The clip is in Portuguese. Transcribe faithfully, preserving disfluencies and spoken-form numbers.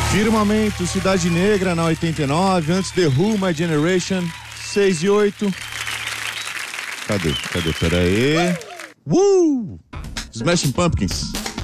Firmamento, Cidade Negra na oitenta e nove, antes The Who, My Generation, seis e oito. Cadê? Cadê? Pera aí. Uh! Smashing Pumpkins.